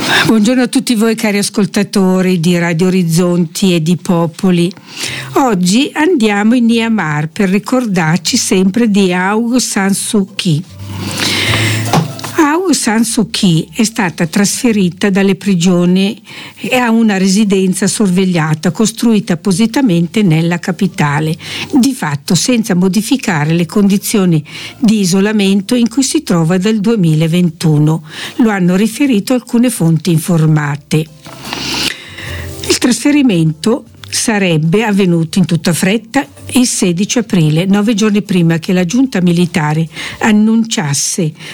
Buongiorno a tutti voi cari ascoltatori di Radio Orizzonti e di Popoli. Oggi andiamo in Myanmar per ricordarci sempre di Aung San Suu Kyi. Aung San Suu Kyi è stata trasferita dalle prigioni a una residenza sorvegliata costruita appositamente nella capitale, di fatto senza modificare le condizioni di isolamento in cui si trova dal 2021. Lo hanno riferito alcune fonti informate. Il trasferimento sarebbe avvenuto in tutta fretta il 16 aprile, 9 giorni prima che la giunta militare annunciasse